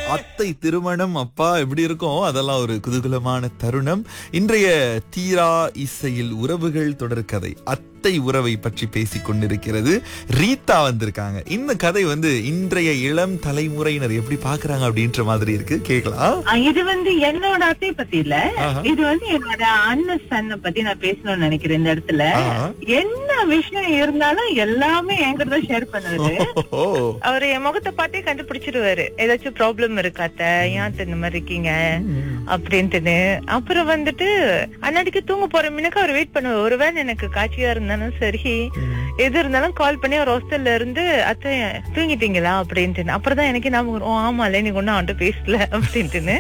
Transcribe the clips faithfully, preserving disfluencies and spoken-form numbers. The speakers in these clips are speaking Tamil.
அத்தை திருமணம் அப்பா எப்படி இருக்கும், அதெல்லாம் ஒரு குதூகலமான தருணம். இன்றைய தீரா இசையில் உறவுகள் தொடர்கதை அத்தை உறவை பற்றி பேசிக் கொண்டிருக்கிறது. ரீதா வந்திருக்காங்க. இந்த கதை வந்து இன்றைய இளம் தலைமுறையினர் எப்படி பாக்குறாங்க அப்படின்ற மாதிரி இருக்கு, கேட்கலாம். இது வந்து என்னோட அத்தை பத்தி இல்ல, இது வந்து என்னோட அண்ணன் சன்ன பத்தி நான் பேசணும்னு நினைக்கிறேன். இந்த இடத்துல என்ன விஷயம் இருந்தாலும் எல்லாமே என்கிட்ட ஷேர் பண்ணுவாரு. அவரு என் முகத்தை பார்த்தே கண்டுபிடிச்சிருவாரு, ஏதாச்சும் ப்ராப்ளம் இருக்காத்த, ஏன் இந்த மாதிரி இருக்கீங்க அப்படின்ட்டுன்னு. அப்புறம் வந்துட்டு அண்ணாடிக்கு தூங்க போற மினக்கு அவர் வெயிட் பண்ணுவார். ஒருவேளை எனக்கு காட்சியா இருந்தாலும் சரி எது இருந்தாலும் கால் பண்ணி ஒரு ஹாஸ்டல்ல இருந்து அத்தை தூங்கிட்டீங்களா அப்படின்ட்டு. அப்புறம் தான் எனக்கு நாம ஓ ஆமால நீங்க ஒன்னும் அவன்கிட்ட பேசல அப்படின்ட்டுன்னு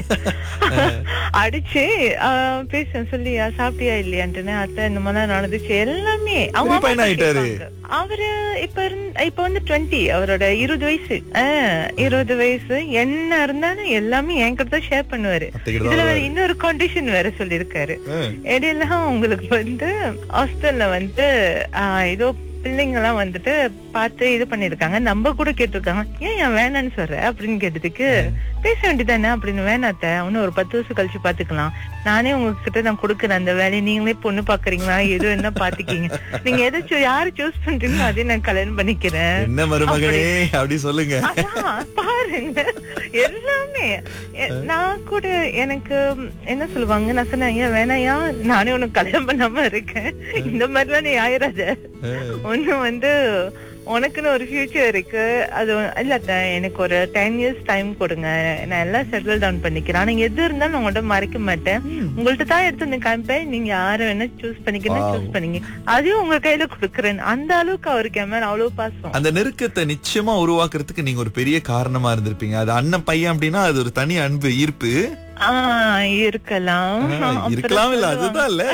அடிச்சு பேச சொல்லி சாப்பிட்டியா இல்லையான்ட்டுன்னு. அத்தை இந்த மாதிரி நடந்துச்சு எல்லாமே. அவங்க அவரு இப்ப இப்ப வந்து டுவெண்ட்டி, அவரோட இருபது வயசு இருபது வயசு என்ன இருந்தாலும் எல்லாமே என்கிட்ட தான் ஷேர் பண்ணுவாரு. இதுல வேற இன்னொரு கண்டிஷன் வேற சொல்லிருக்காரு. இடையில உங்களுக்கு வந்து ஹாஸ்டல்ல வந்து ஏதோ பிள்ளைங்க எல்லாம் வந்துட்டு பார்த்து இது பண்ணிருக்காங்க, நம்ம கூட கேட்டிருக்காங்க, ஏன் ஏன் வேணான்னு சொல்ற அப்படின்னு கேட்டதுக்கு பேச வேண்டியதானே அப்படின்னு. வேணாத்த இன்னும் ஒரு பத்து வருஷம் கழிச்சு பாத்துக்கலாம், நானே உங்ககிட்ட நான் கொடுக்குறேன் அந்த வேலையை, நீங்களே பொண்ணு பாக்குறீங்களா எது என்ன பாத்துக்கீங்க, நீங்க எதை யாரு சூஸ் பண்றீங்களோ அதே நான் கல்யாணம் பண்ணிக்கிறேன் என்ன மருமகனே அப்படி சொல்லுங்க. பாருங்க எல்லாமே. நான் கூட எனக்கு என்ன சொல்லுவாங்க, நான் சொன்னேன் ஏன் வேணாயா, நானே உனக்கு கல்யாணம் பண்ணாம இருக்கேன், இந்த மாதிரிலாம் நீ ஆயிராத, ஒண்ணு வந்து உனக்குன்னு ஒரு ஃபியூச்சர் இருக்கு, அது இல்ல எனக்கு ஒரு டென் இயர்ஸ் டைம் கொடுங்க, நான் எல்லாம் செட்டில் டவுன் பண்ணிக்கிறேன், நீங்க எது இருந்தாலும் உங்கள்ட்ட மறைக்க மாட்டேன், உங்கள்ட்ட தான் எடுத்து வந்து காமிப்பேன், நீங்க யார வேணா சூஸ் பண்ணிக்கணும் சூஸ் பண்ணீங்க, அதையும் உங்க கையில கொடுக்குறேன். அந்த அளவுக்கு அவருக்கு என் மேல அவ்வளவு பாசம். அந்த நெருக்கத்தை நிச்சயமா உருவாக்குறதுக்கு நீங்க ஒரு பெரிய காரணமா இருந்திருப்பீங்க. அது அண்ணன் பையன் அப்படின்னா அது ஒரு தனி அன்பு ஈர்ப்பு ஆஹ் இருக்கலாம் இருக்கலாம் இல்ல அதுதான் இல்ல.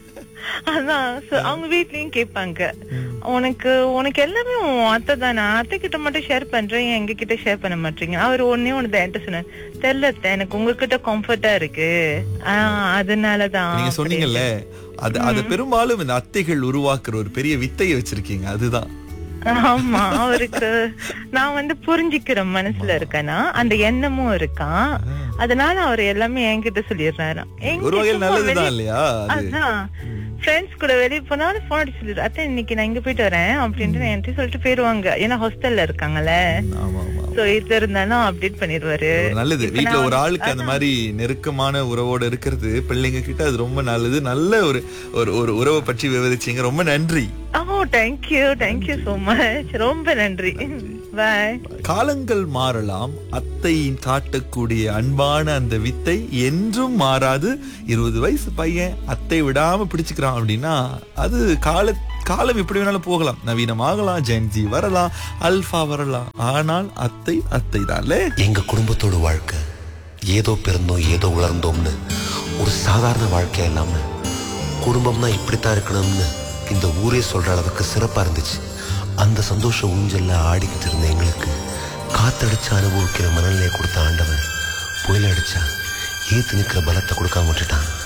அதான் அவங்க வீட்லயும் கேட்பாங்க, உனக்கு உனக்கு எல்லாமே உன் அத்தை தானே, அத்தை கிட்ட மட்டும் ஷேர் பண்றேன், எங்க கிட்ட ஷேர் பண்ண மாட்டீங்க. அவர் ஒன்னே ஒண்ணு என்கிட்ட சொன்னார், தெரியல எனக்கு உங்ககிட்ட கம்ஃபர்ட்டா இருக்கு ஆஹ் அதனாலதான் நீங்க சொன்னீங்கல்ல. அது அது பெரும்பாலும் இந்த அத்தைகள் உருவாக்குற ஒரு பெரிய வித்தையை வச்சிருக்கீங்க, அதுதான். ஆமா அவருக்கு நான் வந்து புரிஞ்சுக்கிற மனசுல இருக்கேன்னா அந்த எண்ணமும் இருக்கான், அதனால அவர் எல்லாமே என்கிட்ட சொல்லிடுறாரு. அதான் ஃப்ரெண்ட்ஸ் கூட வெளியே போனாலும் போன் அடிச்சு சொல்லிடுறேன், அத்தை இன்னைக்கு நான் இங்க போயிட்டு வரேன் அப்படின்ட்டு என்கிட்ட சொல்லிட்டு போயிருவாங்க, ஏன்னா ஹாஸ்டல்ல இருக்காங்கல்ல. சோ இது இருந்தாலும் அப்டேட் பண்ணிடுவாரு. நல்லது, வீட்டுல ஒரு ஆளுக்கு அந்த மாதிரி நெருக்கமான உறவோட இருக்கிறது பிள்ளைங்க கிட்ட அது ரொம்ப நல்லது. நல்ல ஒரு ஒரு உறவை பற்றி விவரிச்சீங்க, ரொம்ப நன்றி. ஓ தேங்க்யூ தேங்க்யூ சோ மச், ரொம்ப நன்றி. பாய். காலங்கள் மாறலாம், அத்தையின் காட்டக்கூடிய அன்பான அந்த வித்தை என்றும் மாறாது. இருபது வயசு பையன் அத்தை விடாம பிடிச்சுக்கிறான் அப்படின்னா அது கால காலம் எப்படி வேணாலும் போகலாம், நவீனமாகலாம், ஜென்ஜி வரலாம், அல்பா வரலாம், ஆனால் அத்தை அத்தை தான். எங்க குடும்பத்தோட வாழ்க்கை ஏதோ பிறந்தோம் ஏதோ உலர்ந்தோம்னு ஒரு சாதாரண வாழ்க்கை இல்லாம குடும்பம்னா இப்படித்தான் இருக்கணும்னு இந்த ஊரே சொல்ற அளவுக்கு சிறப்பா இருந்துச்சு. அந்த சந்தோஷ ஊஞ்சல்ல ஆடிக்கிட்டு இருந்த எங்களுக்கு காத்தடிச்சு அனுபவிக்கிற மனநிலையை கொடுத்த ஆண்டவன் புயல் அடிச்சா ஏத்து நிற்கிற பலத்தை கொடுக்காம விட்டுட்டான்.